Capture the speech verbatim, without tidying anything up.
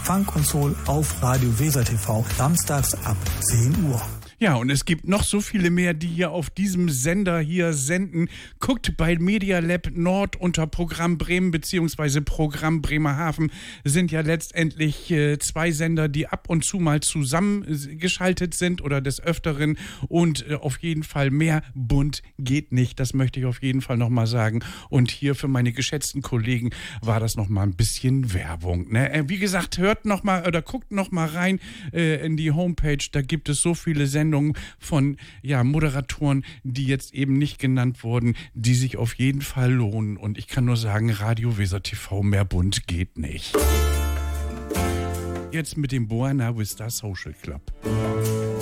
Funk und Soul auf Radio Weser T V, samstags ab zehn Uhr. Ja, und es gibt noch so viele mehr, die hier auf diesem Sender hier senden. Guckt bei Media Lab Nord unter Programm Bremen bzw. Programm Bremerhaven. Sind ja letztendlich äh, zwei Sender, die ab und zu mal zusammengeschaltet sind oder des Öfteren. Und äh, auf jeden Fall mehr bunt geht nicht. Das möchte ich auf jeden Fall nochmal sagen. Und hier für meine geschätzten Kollegen war das nochmal ein bisschen Werbung. Ne? Äh, wie gesagt, hört nochmal oder guckt nochmal rein äh, in die Homepage. Da gibt es so viele Sendungen von ja, Moderatoren, die jetzt eben nicht genannt wurden, die sich auf jeden Fall lohnen. Und ich kann nur sagen, Radio Weser T V, mehr bunt geht nicht. Jetzt mit dem Buena Vista Social Club.